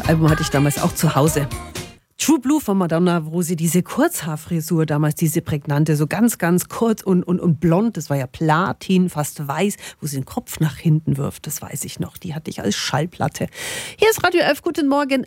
Album hatte ich damals auch zu Hause. True Blue von Madonna, wo sie diese Kurzhaarfrisur damals, diese prägnante, so ganz, ganz kurz und blond, das war ja Platin, fast weiß, wo sie den Kopf nach hinten wirft, das weiß ich noch, die hatte ich als Schallplatte. Hier ist Radio 11, guten Morgen,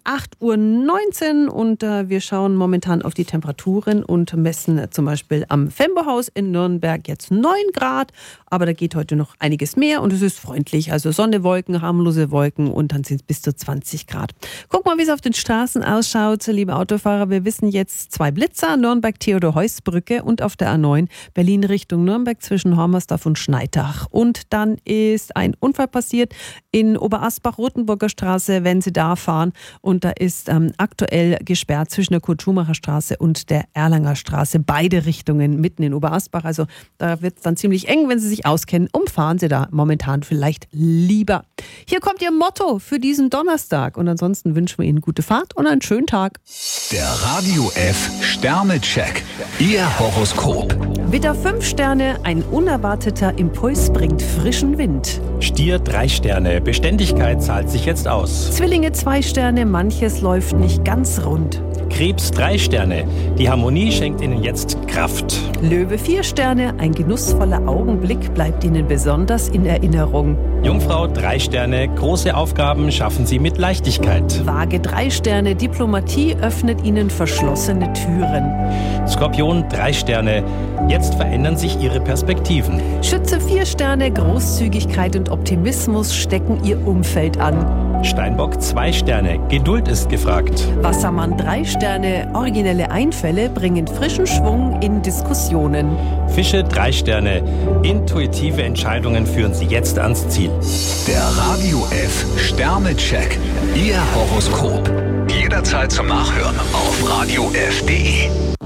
8:19 Uhr und wir schauen momentan auf die Temperaturen und messen zum Beispiel am Fembo-Haus in Nürnberg jetzt 9 Grad, aber da geht heute noch einiges mehr und es ist freundlich, also Sonne, Wolken, harmlose Wolken und dann sind es bis zu 20 Grad. Guck mal, wie es auf den Straßen ausschaut, liebe Autofahrer, wir wissen jetzt 2 Blitzer, Nürnberg-Theodor-Heuss-Brücke und auf der A9 Berlin Richtung Nürnberg zwischen Hormersdorf und Schneidach. Und dann ist ein Unfall passiert in Oberasbach, Rotenburger Straße, wenn Sie da fahren. Und da ist aktuell gesperrt zwischen der Kurt-Schumacher Straße und der Erlanger Straße, beide Richtungen mitten in Oberasbach. Also da wird es dann ziemlich eng, wenn Sie sich auskennen. Umfahren Sie da momentan vielleicht lieber. Hier kommt Ihr Motto für diesen Donnerstag. Und ansonsten wünschen wir Ihnen gute Fahrt und einen schönen Tag. Der Radio F Sternecheck. Ihr Horoskop. Widder 5 Sterne, ein unerwarteter Impuls bringt frischen Wind. Stier 3 Sterne, Beständigkeit zahlt sich jetzt aus. Zwillinge 2 Sterne, manches läuft nicht ganz rund. Krebs 3 Sterne, die Harmonie schenkt Ihnen jetzt Kraft. Löwe 4 Sterne, ein genussvoller Augenblick bleibt Ihnen besonders in Erinnerung. Jungfrau 3 Sterne, große Aufgaben schaffen Sie mit Leichtigkeit. Waage 3 Sterne, Diplomatie öffnet Ihnen verschlossene Türen. Skorpion 3 Sterne, jetzt verändern sich Ihre Perspektiven. Schütze 4 Sterne, Großzügigkeit und Optimismus stecken Ihr Umfeld an. Steinbock 2 Sterne, Geduld ist gefragt. Wassermann 3 Sterne, originelle Einfälle bringen frischen Schwung in Diskussionen. Fische 3 Sterne, intuitive Entscheidungen führen Sie jetzt ans Ziel. Der Radio F Sternecheck. Ihr Horoskop. Jederzeit zum Nachhören auf radiof.de.